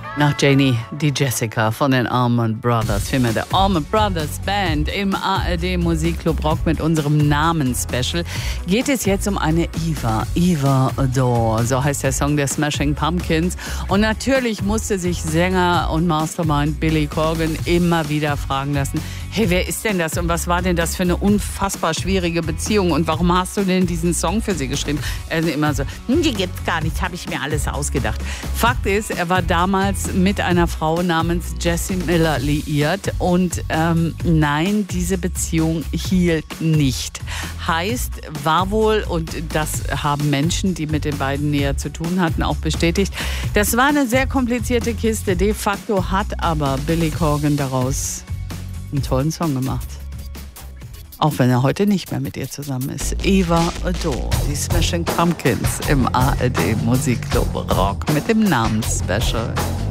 Nach Janie, die Jessica von den Allman Brothers, vielmehr der Allman Brothers Band im ARD Musikclub Rock mit unserem Namensspecial, geht es jetzt um eine Eva Adore, so heißt der Song der Smashing Pumpkins. Und natürlich musste sich Sänger und Mastermind Billy Corgan immer wieder fragen lassen, hey, wer ist denn das und was war denn das für eine unfassbar schwierige Beziehung und warum hast du denn diesen Song für sie geschrieben? Er ist immer so, die gibt's gar nichts, habe ich mir alles ausgedacht. Fakt ist, er war damals mit einer Frau namens Jessie Miller liiert und nein, diese Beziehung hielt nicht. Heißt, war wohl, und das haben Menschen, die mit den beiden näher zu tun hatten, auch bestätigt, das war eine sehr komplizierte Kiste. De facto hat aber Billy Corgan daraus einen tollen Song gemacht. Auch wenn er heute nicht mehr mit ihr zusammen ist. Eva Adore, die Smashing Pumpkins im ARD Musikclub Rock mit dem Namensspecial.